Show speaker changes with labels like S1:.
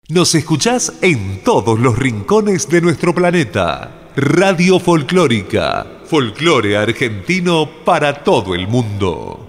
S1: Nos escuchás en todos los rincones de nuestro planeta. Radio Folclórica. Folclore argentino para todo el mundo.